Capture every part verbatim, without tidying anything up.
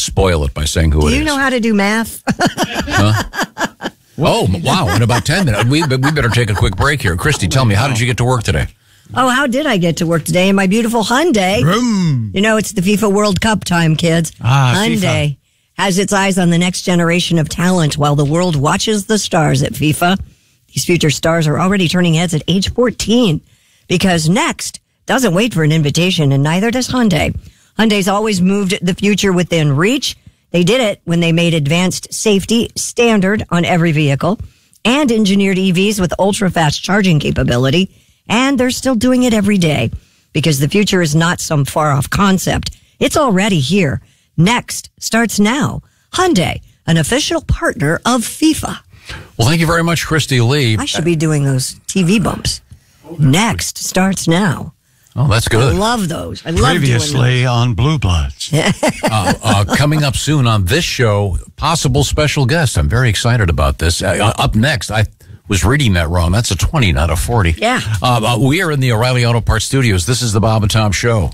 spoil it by saying who Do it is. you know how to do math? Huh? Oh, wow. In about ten minutes. We, we better take a quick break here. Christy, tell me, how did you get to work today? Oh, how did I get to work today in my beautiful Hyundai? Vroom. You know, it's the FIFA World Cup time, kids. Ah, Hyundai FIFA. has its eyes on the next generation of talent while the world watches the stars at FIFA. These future stars are already turning heads at age fourteen because Next doesn't wait for an invitation, and neither does Hyundai. Hyundai's always moved the future within reach. They did it when they made advanced safety standard on every vehicle and engineered E Vs with ultra-fast charging capability. And they're still doing it every day because the future is not some far-off concept. It's already here. Next starts now. Hyundai, an official partner of FIFA. Well, thank you very much, Christy Lee. I should be doing those T V bumps. Next starts now. Oh, that's I good. love those. I love Previously on Blue Bloods. uh, uh, coming up soon on this show, possible special guest. I'm very excited about this. Uh, up next, I was reading that wrong. That's a twenty, not a forty. Yeah. Uh, uh, we are in the O'Reilly Auto Parts studios. This is the Bob and Tom Show.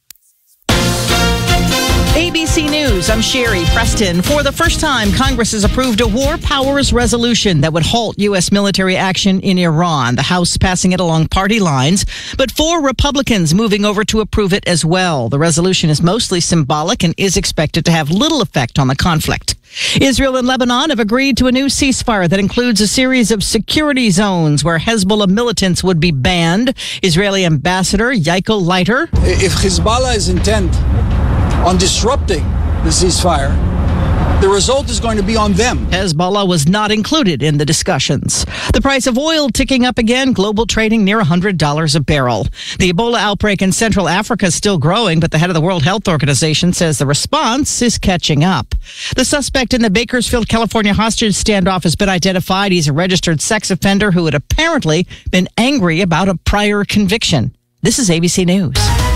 A B C News, I'm Sherry Preston. For the first time, Congress has approved a war powers resolution that would halt U S military action in Iran. The House passing it along party lines, but four Republicans moving over to approve it as well. The resolution is mostly symbolic and is expected to have little effect on the conflict. Israel and Lebanon have agreed to a new ceasefire that includes a series of security zones where Hezbollah militants would be banned. Israeli Ambassador Yaakov Leiter. If Hezbollah is intent on disrupting the ceasefire, the result is going to be on them. Hezbollah was not included in the discussions. The price of oil ticking up again, global trading near one hundred dollars a barrel. The Ebola outbreak in Central Africa is still growing, but the head of the World Health Organization says the response is catching up. The suspect in the Bakersfield, California hostage standoff has been identified. He's a registered sex offender who had apparently been angry about a prior conviction. This is A B C News.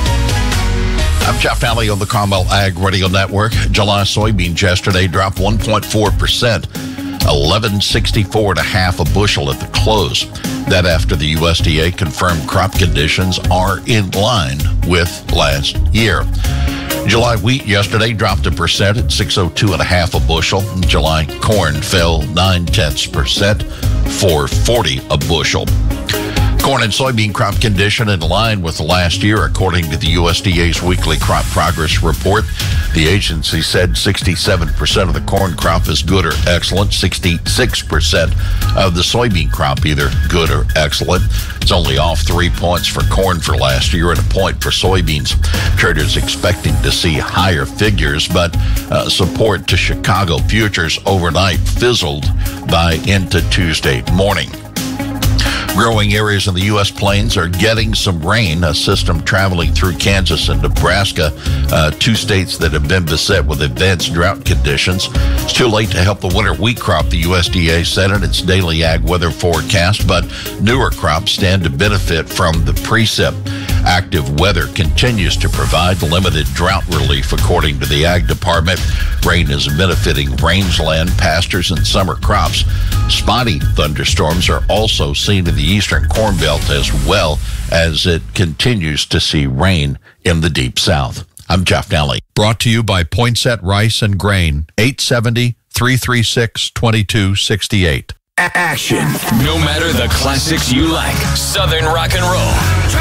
I'm Jeff Alley on the Carmel Ag Radio Network. July soybeans yesterday dropped one point four percent, eleven sixty-four and a half a bushel at the close. That after the U S D A confirmed crop conditions are in line with last year. July wheat yesterday dropped a percent at six oh two and a half a bushel. July corn fell nine tenths percent, four forty a bushel. Corn and soybean crop condition in line with last year, according to the U S D A's weekly crop progress report. The agency said sixty-seven percent of the corn crop is good or excellent, sixty-six percent of the soybean crop either good or excellent. It's only off three points for corn for last year and a point for soybeans. Traders expecting to see higher figures, but uh, support to Chicago futures overnight fizzled by into Tuesday morning. Growing areas in the U S plains are getting some rain. A system traveling through Kansas and Nebraska, uh, two states that have been beset with advanced drought conditions. It's too late to help the winter wheat crop, the U S D A said in its daily ag weather forecast, but newer crops stand to benefit from the precip. Active weather continues to provide limited drought relief, according to the Ag Department. Rain is benefiting rangeland, pastures, and summer crops. Spotty thunderstorms are also seen in the eastern Corn Belt as well as it continues to see rain in the Deep South. I'm Jeff Nally. Brought to you by Poinsett Rice and Grain, eight seventy, three three six, two two six eight. Action. No matter the classics you like, Southern rock and roll.